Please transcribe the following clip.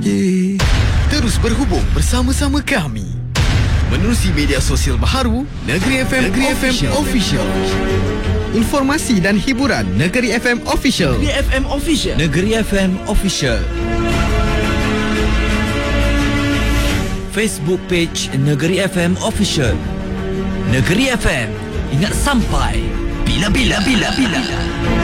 sedih. Terus berhubung bersama-sama kami menerusi media sosial baharu Negeri FM Official. Informasi dan hiburan Negeri FM Official. Negeri FM Official. Facebook page Negeri FM Official. Negeri FM, ingat sampai bila.